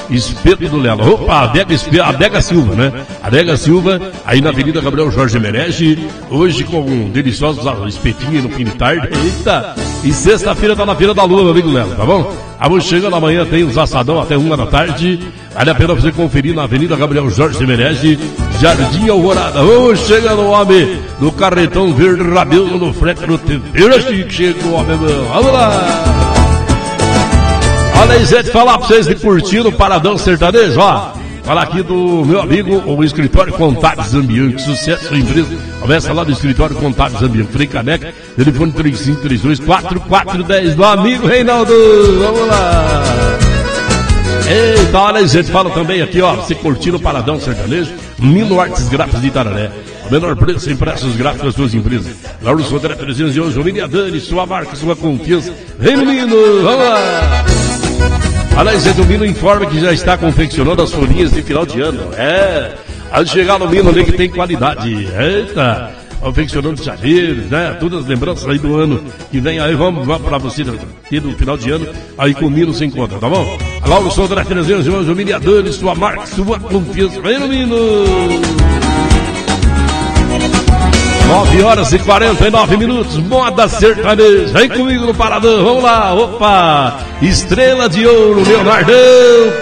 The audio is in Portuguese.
Espeto do Lela. Opa, Adega Silva, né? Adega Silva, aí na Avenida Gabriel Jorge Merege, hoje com deliciosos espetinhos no fim de tarde. Eita! E sexta-feira tá na Feira da Lua, meu amigo Lela, tá bom? Vamos chegando amanhã, tem os assadão até 1 da tarde. Vale a pena você conferir na Avenida Gabriel Jorge Merege, Jardim Alvorada. Vamos chegando o homem do carretão verde rabelo no frete do tempero. Chega o homem, vamos lá! Olha aí, gente, falar pra vocês de curtir o Paradão Sertanejo, ó. Falar aqui do meu amigo, o Escritório Contábeis Ambiente, sucesso em empresa. Começa lá do Escritório Contábeis Ambiente, Frei Caneca, telefone 3532-4410, do amigo Reinaldo. Vamos lá. Eita, olha aí, gente, fala também aqui, ó, você curtir o Paradão Sertanejo, Nino Artes Gráficos de Itararé. O menor preço, impressos gráficos das suas empresas. Lauro Sodré 311, Omília Dani, sua marca, sua confiança. Reino Nino, vamos lá. Olha aí, gente, o Mino informa que já está confeccionando as folhinhas de final de ano. Ao chegar no Mino ali que tem qualidade. Eita, confeccionando chaveiros, né? Todas as lembranças aí do ano que vem aí. Vamos para você aqui no final de ano. Aí com o Mino se encontra, tá bom? Lauro Sodré 311, Omília Dani, sua marca, sua confiança. Reino Nino. 9h49, moda sertaneja. Vem comigo no Paradão, vamos lá, opa! Estrela de Ouro, Leonardão.